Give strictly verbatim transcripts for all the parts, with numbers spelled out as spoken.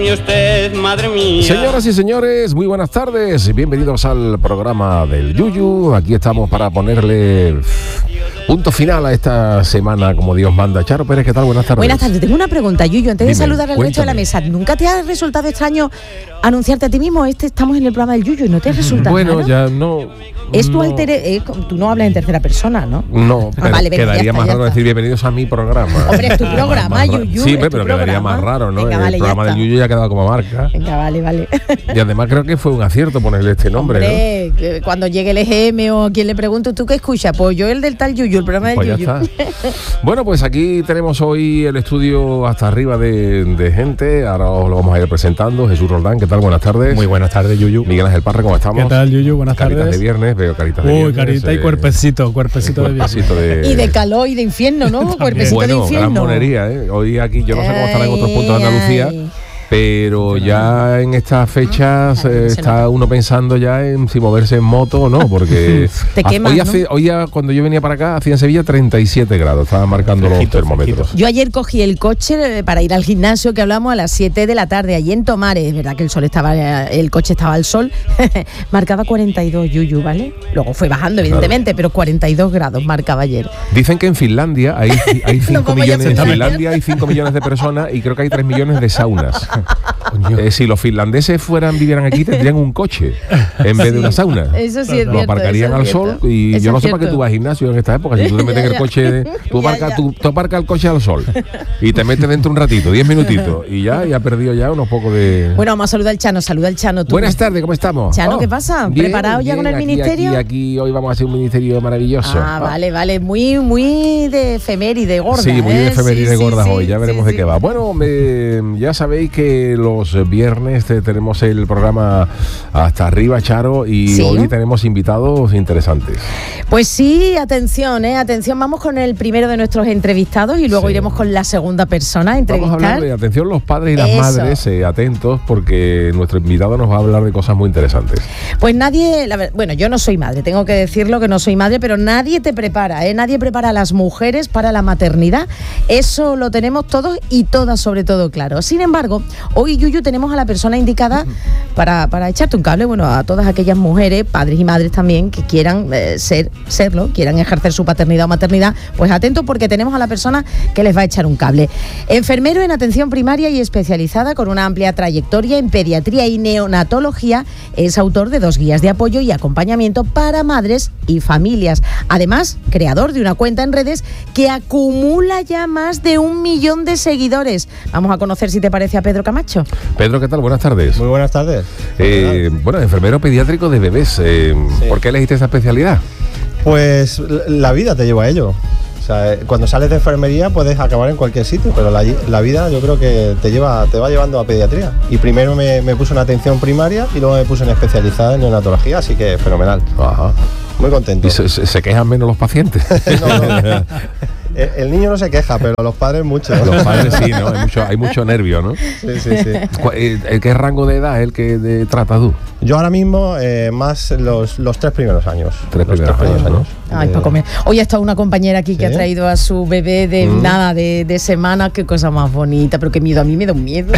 Y usted, madre mía. Señoras y señores, muy buenas tardes y bienvenidos al programa del Yuyu. Aquí estamos para ponerle punto final a esta semana como Dios manda. Charo Pérez, ¿qué tal? Buenas tardes. Buenas tardes. Tengo una pregunta, Yuyu, antes Dime, de saludar al cuéntame. resto de la mesa. ¿Nunca te ha resultado extraño anunciarte a ti mismo? Este estamos en el programa del Yuyu, ¿no te resulta Bueno, raro? ya no. Es tu no, alter eh, tú no hablas en tercera persona, ¿no? No, pero Ah, vale, venga, quedaría ya está, más ya raro está. decir bienvenidos a mi programa. Hombre, es tu programa, Más ra- Yuyu, Sí, es tu pero quedaría programa. más raro, ¿no? Venga, vale, el ya programa del está. Yuyu ya ha quedado como marca. Venga, vale, vale. Y además creo que fue un acierto ponerle este nombre, Hombre, que cuando llegue el E G M o quien le pregunto, ¿tú qué escuchas? Pues yo el del tal Yuyu, el programa ¿no? Pues del ya Yuyu. está. Bueno, pues aquí tenemos hoy el estudio hasta arriba de, de gente. Ahora os lo vamos a ir presentando. Jesús Roldán, ¿qué tal? Buenas tardes. Muy buenas tardes, Yuyu. Miguel Ángel Parra, ¿cómo estamos? ¿Qué tal, Yuyu? Buenas Caritas tardes. de viernes, veo caritas de Uy, viernes. carita y eh, cuerpecito, cuerpecito de viernes. cuerpecito de... Y de calor y de infierno, ¿no? Cuerpecito Bueno, de gran infierno. monería, ¿eh? Hoy aquí, yo no sé cómo estará en otros puntos de Andalucía, Ay, ay. pero ya en estas fechas eh, está uno pensando ya en si moverse en moto o no, porque Te quemas, hoy, ¿no? hace, hoy ya, cuando yo venía para acá, hacía en Sevilla treinta y siete grados, estaban marcando los Fresquito, termómetros. fresquito. Yo ayer cogí el coche eh, para ir al gimnasio que hablamos a las siete de la tarde, allí en Tomares. Es verdad que el sol estaba, eh, el coche estaba al sol, marcaba cuarenta y dos, Yuyu, ¿vale? Luego fue bajando, evidentemente, pero cuarenta y dos grados marcaba ayer. Dicen que en Finlandia hay, hay cinco vamos ya a millones, en sentar. Finlandia hay cinco millones de personas y creo que hay tres millones de saunas. Eh, si los finlandeses fueran vivieran aquí tendrían un coche en vez de una sauna. Eso sí es Lo cierto. aparcarían eso al es sol cierto. y Eso yo no es sé para qué cierto. tú vas al gimnasio en esta época. Si tú te metes en el Ya, coche, de- tú ya, aparcas ya. tú, tú aparcas el coche al sol y te metes dentro un ratito, diez minutitos y ya, y ha perdido ya unos pocos de... Bueno, vamos a saludar al Chano, saluda al Chano. Tú. Buenas tardes, ¿cómo estamos? Chano, ¿qué pasa? ¿Preparado ya con el aquí, ministerio? Aquí, aquí hoy vamos a hacer un ministerio maravilloso. Ah, vale, vale. Muy, muy de efeméride gorda. Sí, muy ¿eh? de efeméride Sí, sí, gordas sí, hoy, ya veremos sí, de qué sí. va. Bueno, me- ya sabéis que los viernes eh, tenemos el programa hasta arriba, Charo, y Sí. hoy tenemos invitados interesantes. Pues sí, atención, ¿eh? Atención, vamos con el primero de nuestros entrevistados y luego Sí. iremos con la segunda persona a Vamos a entrevistar. hablar de, atención los padres y las Eso. madres, eh, atentos, porque nuestro invitado nos va a hablar de cosas muy interesantes. Pues nadie, la ver- bueno, yo no soy madre, tengo que decirlo que no soy madre, pero nadie te prepara, ¿eh? Nadie prepara a las mujeres para la maternidad. Eso lo tenemos todos y todas sobre todo claro. Sin embargo, hoy, Yuyu, tenemos a la persona indicada para, para echarte un cable, bueno, a todas aquellas mujeres, padres y madres también, que quieran eh, ser, serlo, quieran ejercer su paternidad o maternidad, pues atentos porque tenemos a la persona que les va a echar un cable. Enfermero en atención primaria y especializada con una amplia trayectoria en pediatría y neonatología, es autor de dos guías de apoyo y acompañamiento para madres y familias. Además, creador de una cuenta en redes que acumula ya más de un millón de seguidores. Vamos a conocer, si te parece, a Pedro Camacho. Pedro, ¿qué tal? Buenas tardes. Muy buenas tardes. Eh, bueno, enfermero pediátrico de bebés. eh, Sí. ¿Por qué elegiste esa especialidad? Pues la- la vida te lleva a ello. O sea, eh, cuando sales de enfermería puedes acabar en cualquier sitio, pero la, la vida yo creo que te lleva, te va llevando a pediatría. Y primero me, me puse en atención primaria y luego me puse en especializada en neonatología, así que fenomenal. Ajá. Muy contento. ¿Y se, se- se quejan menos los pacientes? No, no. El, el niño no se queja, pero los padres mucho. Los padres sí, ¿no? Hay mucho, hay mucho nervio, ¿no? Sí, sí, sí. ¿Cuál- eh, eh, ¿Qué rango de edad es el que de, tratas tú? Yo ahora mismo eh, más los, los tres primeros años. Tres los primeros años, ¿no? Ay, De- para comer. Hoy ha estado una compañera aquí que ¿Sí? ha traído a su bebé de Mm. nada, de, de semana. Qué cosa más bonita, pero qué miedo. A mí me da un miedo.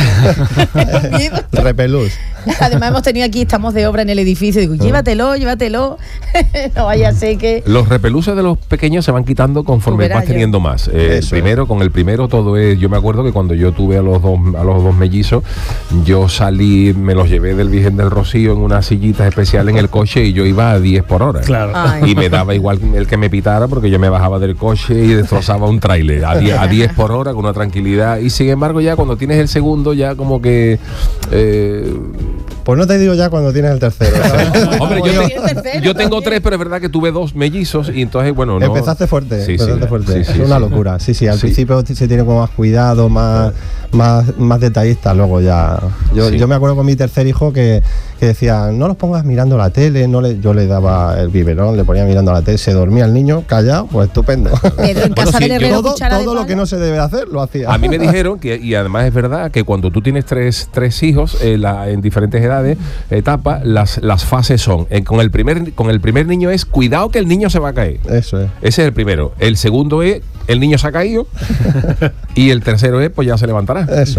Miedo. Repelús. Además hemos tenido aquí, estamos de obra en el edificio. Digo, llévatelo, llévatelo. No vaya a ser que... Los repeluces de los pequeños se van quitando conforme Verás vas yo. teniendo más. Eh, Eso. primero, con el primero todo es... Yo me acuerdo que cuando yo tuve a los dos a los dos mellizos, yo salí, me los llevé del Virgen del Rocío en una sillita especial en el coche y yo iba a diez por hora. Claro. Ay. Y me daba igual el que me pitara porque yo me bajaba del coche y destrozaba un tráiler a diez, a diez por hora con una tranquilidad. Y sin embargo ya cuando tienes el segundo ya como que... eh, Pues no te digo ya cuando tienes el tercero. ¿sabes? Hombre, Como yo, yo. te- El tercero yo tengo también. tres, pero es verdad que tuve dos mellizos y entonces, bueno, no... Empezaste fuerte, Sí, sí, empezaste fuerte. sí, sí, es una sí. locura. Sí, sí, al Sí. principio se tiene como más cuidado, más, más, más detallista, luego ya. Yo, Sí. yo me acuerdo con mi tercer hijo que, que decía, no los pongas mirando la tele, no le, yo le daba el biberón, le ponía mirando la tele, se dormía el niño, callado, pues estupendo. Pedro, en Bueno, casa sí, del yo- herrero, todo cuchara de todo lo palo. que no se debe hacer, lo hacía. A mí me dijeron que, y además es verdad, que cuando tú tienes tres, tres hijos eh, la- en diferentes edades, etapas, las, las fases son, eh, con, el primer, con el primer niño es, cuidado que el niño se va a caer. Eso es. Ese es el primero. El segundo es, el niño se ha caído. Y el tercero es, pues ya se levantará. Eso es.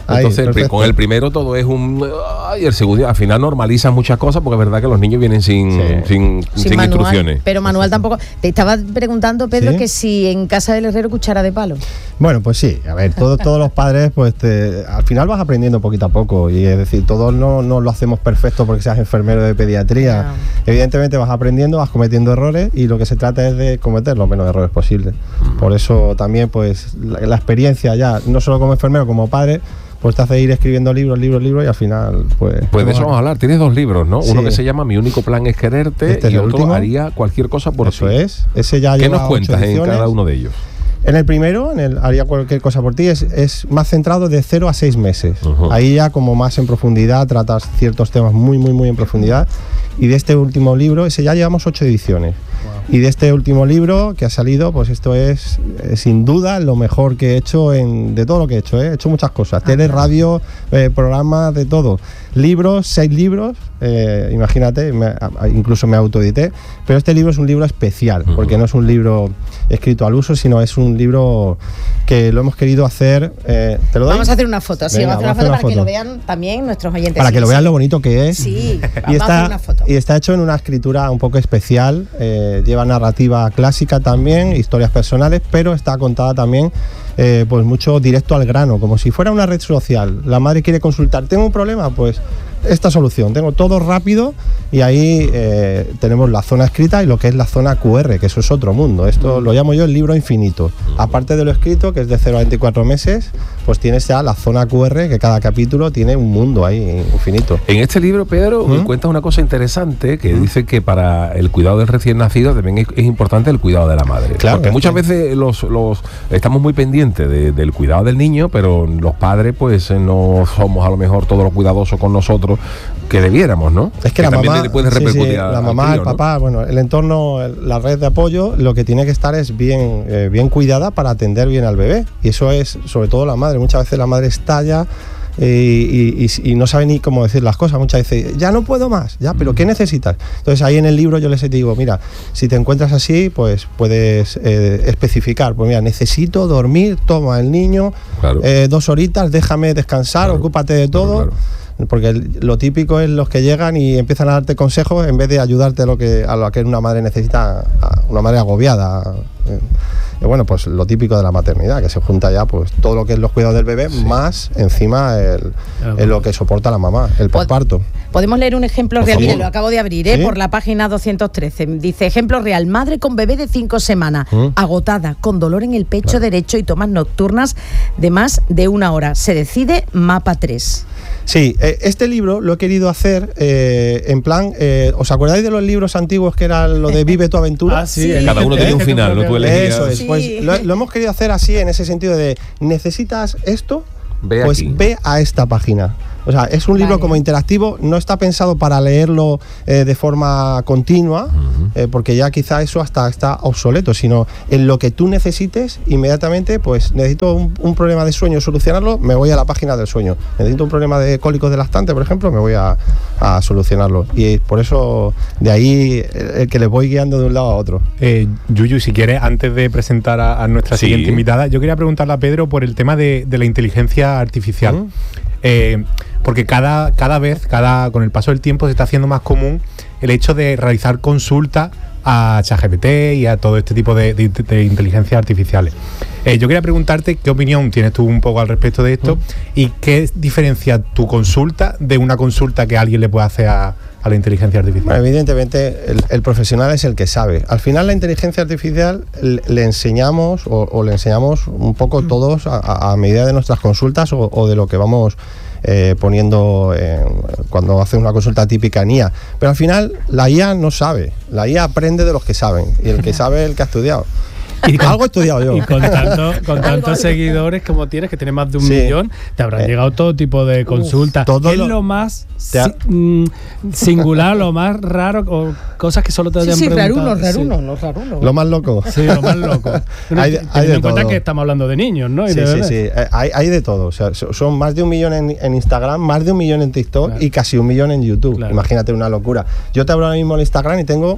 Ahí, Entonces, el pri- perfecto. con el primero todo es un... Y el segundo, al final normalizan muchas cosas porque es verdad que los niños vienen sin, Sí. sin, Sin sin manual, instrucciones. pero manual tampoco. Te estaba preguntando, Pedro, ¿Sí? que si en casa del herrero cuchara de palo. Bueno, pues sí, a ver, todo- todos los padres, pues te- al final vas aprendiendo poquito a poco. Y es decir, todos no, no lo hacemos perfecto porque seas enfermero de pediatría. No. Evidentemente vas aprendiendo, vas cometiendo errores y lo que se trata es de cometer los menos errores posibles. Por eso también, pues, la, la experiencia ya, no solo como enfermero, como padre, pues te hace ir escribiendo libros, libros, libros y al final, pues... Pues de eso vamos a hablar. Tienes dos libros, ¿no? Sí. Uno que se llama Mi único plan es quererte Este es y el otro último. Haría cualquier cosa por Eso ti. es. Ese ya ¿Qué lleva nos ocho cuentas en ediciones. cada uno de ellos? En el primero, en el haría cualquier cosa por ti, es, es más centrado de cero a seis meses. Ujú. Ahí ya como más en profundidad, tratas ciertos temas muy, muy, muy en profundidad. Y de este último libro, ese ya llevamos ocho ediciones. Y de este último libro que ha salido, pues esto es eh, sin duda lo mejor que he hecho en, de todo lo que he hecho. ¿eh? He hecho muchas cosas, tele, radio, eh, programas, de todo. Libros, seis libros, eh, imagínate, me- a- incluso me autoedité. Pero este libro es un libro especial, Ujú. porque no es un libro escrito al uso, sino es un libro que lo hemos querido hacer. eh, ¿Te lo doy? Vamos a hacer una foto, sí, Venga, vamos a hacer una vamos a foto hacer para que una lo foto. vean también nuestros oyentes. Para Sí, que lo sí. vean lo bonito que es. Sí, vamos Y a hacer está, una foto. y está hecho en una escritura un poco especial, eh, lleva narrativa clásica también, historias personales, pero está contada también eh, pues mucho directo al grano, como si fuera una red social. La madre quiere consultar, ¿tengo un problema? Pues esta solución, tengo todo rápido y ahí eh, tenemos la zona escrita y lo que es la zona Q R, que eso es otro mundo. Esto lo llamo yo el libro infinito. Aparte de lo escrito, que es de cero a veinticuatro meses, pues tienes ya la zona Q R, que cada capítulo tiene un mundo ahí infinito. En este libro, Pedro, ¿Mm? cuentas una cosa interesante que dice que para el cuidado del recién nacido también es, es importante el cuidado de la madre. Claro, Porque es muchas que- veces los, los estamos muy pendientes de- del cuidado del niño, pero los padres pues eh, no somos a lo mejor todos los cuidadosos con nosotros que debiéramos, ¿no? Es que, la también mamá, le puede sí, sí, repercutir a- la al mamá, crío, el ¿no? papá, bueno, el entorno, el- la red de apoyo, lo que tiene que estar es bien, eh, bien cuidada para atender bien al bebé. Y eso es, sobre todo la madre. Muchas veces la madre estalla eh, y, y- y no sabe ni cómo decir las cosas. Muchas veces, ya no puedo más, ya, pero ¿qué necesitas? Entonces ahí en el libro yo les digo, mira, si te encuentras así, pues puedes eh, especificar. Pues mira, necesito dormir, toma el niño, Claro. eh, dos horitas, déjame descansar, Claro, ocúpate de claro, todo. claro. Porque el- lo típico es los que llegan y empiezan a darte consejos en vez de ayudarte a lo que, a lo que una madre necesita, a una madre agobiada. Eh, Y bueno, pues lo típico de la maternidad, que se junta ya pues todo lo que es los cuidados del bebé, más encima el, el lo que soporta la mamá, el Pod- posparto. Podemos leer un ejemplo Por real. Mire, favor. lo acabo de abrir, ¿eh? ¿Sí? Por la página doscientos trece. Dice, ejemplo real, madre con bebé de cinco semanas, ¿Mm? agotada, con dolor en el pecho derecho y tomas nocturnas de más de una hora. Se decide mapa tres. Sí, eh, este libro lo he querido hacer eh, en plan, eh, ¿os acordáis de los libros antiguos que era lo de Vive tu aventura? Ah, sí, Sí. el- Cada uno el- tiene un el- final, ¿no? Tú elegías. Eso es, Sí. pues lo, lo hemos querido hacer así en ese sentido de, ¿necesitas esto? Ve pues aquí. ve a esta página. O sea, es un libro Vale. como interactivo, no está pensado para leerlo eh, de forma continua, eh, porque ya quizá eso hasta está obsoleto, sino en lo que tú necesites, inmediatamente, pues necesito un, un problema de sueño solucionarlo, me voy a la página del sueño. Necesito un problema de cólicos de lactante, por ejemplo, me voy a, a solucionarlo. Y por eso, de ahí el, el que les voy guiando de un lado a otro. Eh, Yuyu, si quieres, antes de presentar a, a nuestra Sí. siguiente invitada, yo quería preguntarle a Pedro por el tema de, de la inteligencia artificial. ¿Mm? Eh, porque cada, cada vez, cada, con el paso del tiempo, se está haciendo más común el hecho de realizar consultas a ChatGPT y a todo este tipo de, de, de inteligencias artificiales. Eh, yo quería preguntarte qué opinión tienes tú un poco al respecto de esto y qué diferencia tu consulta de una consulta que alguien le puede hacer a, a la inteligencia artificial. Bueno, evidentemente, el, el profesional es el que sabe. Al final, la inteligencia artificial le, le enseñamos o, o le enseñamos un poco todos a, a- a medida de nuestras consultas o, o de lo que vamos eh, poniendo en- cuando hace una consulta típica en I A. Pero al final, la I A no sabe. La I A aprende de los que saben. Y el que sabe es el que ha estudiado. Y con- Algo he estudiado yo. Y con, tanto- con tantos seguidores como tienes, que tienes más de un Sí. millón, te habrán Eh, llegado todo tipo de consultas. todo ¿Qué es lo- lo más te ha- si- mm, singular, lo más raro, o cosas que solo te Sí, hayan sí, preguntado? raruno, raruno, los rarunos. Lo más loco. Sí, sí, lo más loco. Bueno, Hay de- teniendo hay de en cuenta todo. que estamos hablando de niños, ¿no? Y Sí, de sí, bebés. sí. Eh, Hay, hay de todo. O sea, so- son más de un millón en, en Instagram, más de un millón en TikTok Claro. y casi un millón en YouTube. Claro. Imagínate una locura. Yo te abro ahora mismo el Instagram y tengo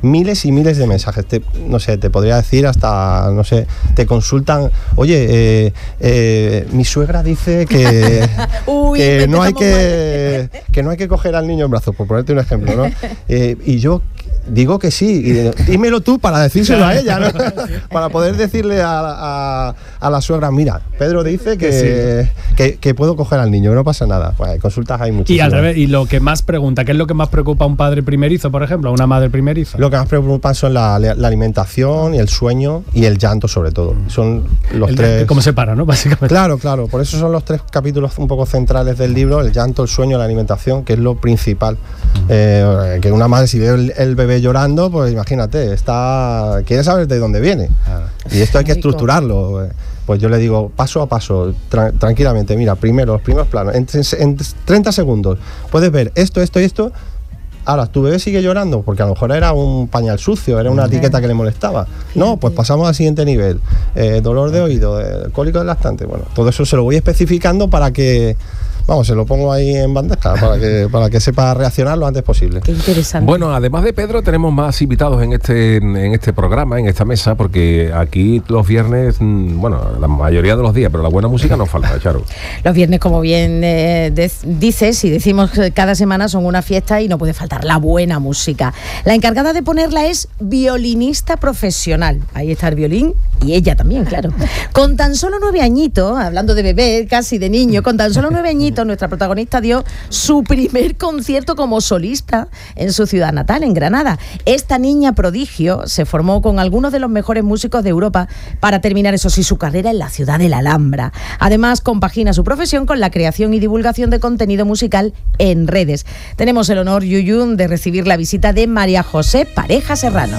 miles y miles de mensajes. Te, no sé, te podría decir hasta, no sé, te consultan, oye, eh, eh, mi suegra dice que, Uy, que, no hay empezamos que, que no hay que coger al niño en brazos, por ponerte un ejemplo, ¿no? Eh, y yo digo que sí, y dímelo tú para decírselo a ella, ¿no? Para poder decirle a, a, a la suegra, mira, Pedro dice que, que, que puedo coger al niño, no pasa nada. Pues consultas hay Y muchísimas. al revés, y lo que más pregunta, ¿qué es lo que más preocupa a un padre primerizo, por ejemplo, a una madre primeriza? Lo que más preocupan son la, la alimentación y el sueño y el llanto, sobre todo. Son los El- tres. ¿Cómo se para, no? Básicamente. Claro, claro. Por eso son los tres capítulos un poco centrales del libro: el llanto, el sueño, la alimentación, que es lo principal. Eh, que una madre, si ve el, el bebé llorando, pues imagínate, está quiere saber de dónde viene. Y esto hay que Rico. estructurarlo. Pues yo le digo paso a paso, tra- tranquilamente. Mira, primero, los primeros planos, en, en treinta segundos, puedes ver esto, esto y esto. Ahora, ¿tu bebé sigue llorando? Porque a lo mejor era un pañal sucio, era una etiqueta que le molestaba. No, pues pasamos al siguiente nivel. Eh, dolor de oído, eh, cólico del lactante. Bueno, todo eso se lo voy especificando para que, vamos, se lo pongo ahí en bandeja, para que, para que sepa reaccionar lo antes posible. Qué interesante. Bueno, además de Pedro, tenemos más invitados en este en este programa, en esta mesa, porque aquí los viernes, mm, bueno, la mayoría de los días, pero la buena música nos falta, Charo. Los viernes, como bien eh, de- dices y decimos que cada semana, son una fiesta y no puede faltar la buena música. La encargada de ponerla es violinista profesional. Ahí está el violín y ella también, claro. Con tan solo nueve añitos, hablando de bebé, casi de niño, con tan solo nueve añitos, nuestra protagonista dio su primer concierto como solista en su ciudad natal, en Granada. Esta niña prodigio se formó con algunos de los mejores músicos de Europa para terminar, eso sí, su carrera en la ciudad de la Alhambra. Además, compagina su profesión con la creación y divulgación de contenido musical en redes. Tenemos el honor, Yuyu, de recibir la visita de María José Pareja Serrano.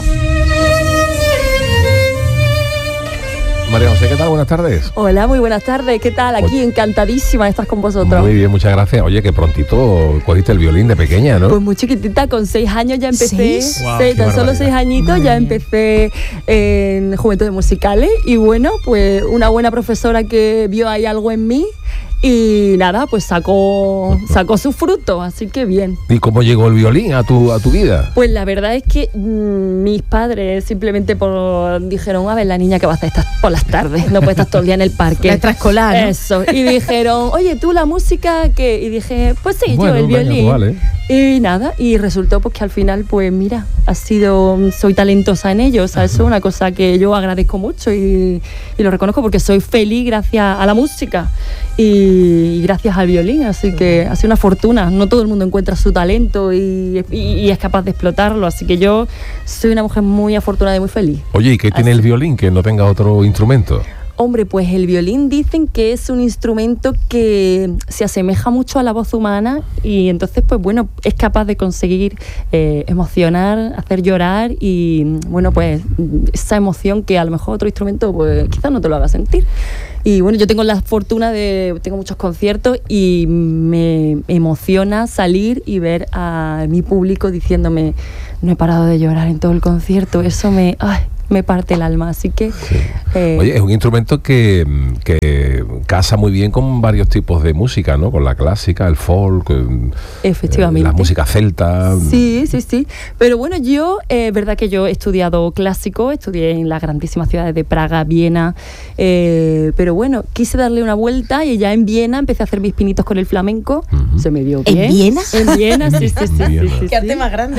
María José, ¿qué tal? Buenas tardes. Hola, muy buenas tardes. ¿Qué tal? Aquí encantadísima de estar con vosotros. Muy bien, muchas gracias. Oye, que prontito cogiste el violín de pequeña, ¿no? Pues muy chiquitita, con seis años ya empecé. ¿Seis? Guau, Sí, qué tan solo barbaridad. seis añitos ya empecé en Juventudes Musicales. Y bueno, pues una buena profesora que vio ahí algo en mí. Y nada, pues sacó, sacó su fruto, así que bien. ¿Y cómo llegó el violín a tu, a tu vida? Pues la verdad es que mmm, mis padres simplemente por, dijeron, a ver, la niña que va a hacer estas por las tardes, no puede estar todo el día en el parque. La extraescolar, ¿no? Eso. Y dijeron, oye, ¿tú la música qué? Y dije, pues sí, Bueno, yo el venga, violín. pues vale. Y nada, y resultó pues que al final, pues mira, ha sido, soy talentosa en ello, o sea, eso es una cosa que yo agradezco mucho y, y lo reconozco porque soy feliz gracias a la música y, y gracias al violín, así que ha sido una fortuna, no todo el mundo encuentra su talento y, y- y es capaz de explotarlo, así que yo soy una mujer muy afortunada y muy feliz. Oye, ¿y qué tiene Así- el violín que no tenga otro instrumento? Hombre, pues el violín dicen que es un instrumento que se asemeja mucho a la voz humana y entonces, pues bueno, es capaz de conseguir eh, emocionar, hacer llorar y, bueno, pues esa emoción que a lo mejor otro instrumento, pues quizás no te lo haga sentir. Y bueno, yo tengo la fortuna de, tengo muchos conciertos y me emociona salir y ver a mi público diciéndome, no he parado de llorar en todo el concierto, eso me... Ay, me parte el alma, así que... eh, Oye, es un instrumento que, que casa muy bien con varios tipos de música, ¿no? Con la clásica, el folk, eh, Efectivamente. la música celta. Sí, sí, sí. Pero bueno, yo, es eh, verdad que yo he estudiado clásico, estudié en las grandísimas ciudades de Praga, Viena, eh, pero bueno, quise darle una vuelta y ya en Viena empecé a hacer mis pinitos con el flamenco. Ujú. Se me dio ¿En bien. Viena? En Viena, sí, sí, sí. sí, Viena. sí, sí, Qué arte sí. más grande.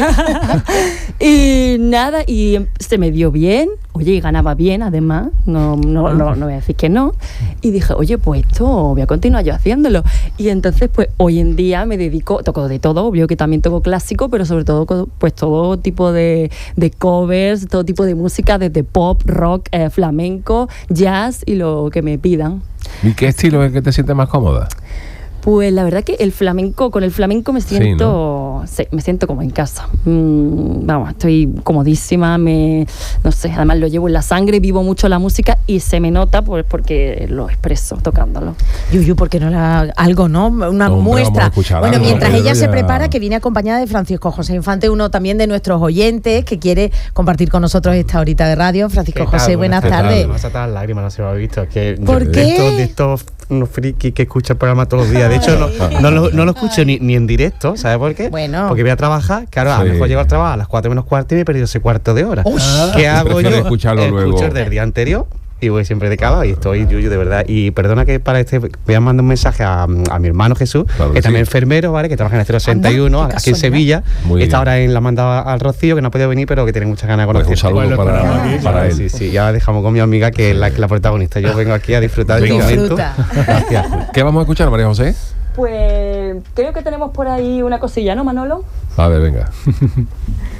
Y nada, y se me dio bien, oye, y ganaba bien además, no, no, no, no voy a decir que no. Y dije, oye, pues esto voy a continuar yo haciéndolo. Y entonces, pues hoy en día me dedico, toco de todo, obvio que también toco clásico, pero sobre todo, co- pues todo tipo de, de covers, todo tipo de música, desde pop, rock, eh, flamenco, jazz y lo que me pidan. ¿Y qué estilo es el que te sientes más cómoda? Pues la verdad que el flamenco, con el flamenco me Sí, siento, sí, me siento como en casa. Mm, vamos, estoy comodísima, me, no sé, además lo llevo en la sangre, vivo mucho la música y se me nota pues porque lo expreso tocándolo. Yuyu, ¿por qué no la algo, no? Una Hombre, vamos a muestra. escuchar Bueno, algo, mientras que ella se ya- prepara, que viene acompañada de Francisco José Infante, uno también de nuestros oyentes que quiere compartir con nosotros esta horita de radio. Francisco ¿Qué tal? José, buenas ¿Qué tal? tardes. Me vas a sacar lágrimas, no se lo habéis visto. Es que ¿Por yo- qué? De estos, de estos unos frikis que escuchan el programa todos los días. De hecho, no, no, lo, no lo escucho ni, ni en directo, ¿sabes por qué? Bueno. Porque voy a trabajar, claro, a lo Sí. mejor llego al trabajo a las cuatro menos cuarto y me he perdido ese cuarto de hora. ¿Qué hago yo? Prefiero escucharlo Escucho luego. del día anterior. Y voy siempre de cava y estoy yuyu de verdad. Y perdona que para este voy a mandar un mensaje a, a mi hermano Jesús, Claro que que también es sí. enfermero, ¿vale? Que trabaja en el cero sesenta y uno Anda, qué aquí en casualidad. Sevilla. Muy Esta bien. hora en la manda al Rocío, que no ha podido venir, pero que tiene muchas ganas de Pues conocer. un saludo Bueno, para, esperamos aquí, para claro, él. Sí, sí, ya dejamos con mi amiga que es la, la protagonista. Yo vengo aquí a disfrutar de este Venga. momento. Disfruta. Gracias. ¿Qué vamos a escuchar, María José? Pues creo que tenemos por ahí una cosilla, ¿no, Manolo? A ver, venga.